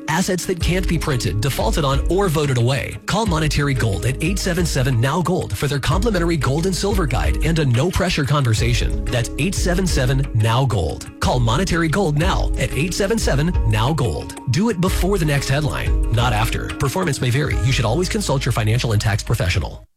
Assets that can't be printed, defaulted on, or voted away. Call Monetary Gold at 877-NOW-GOLD for their complimentary gold and silver guide and a no-pressure conversation. That's 877-NOW-GOLD. Call Monetary Gold now at 877-NOW-GOLD. Do it before the next headline, not after. Performance may vary. You should always consult your financial and tax professional.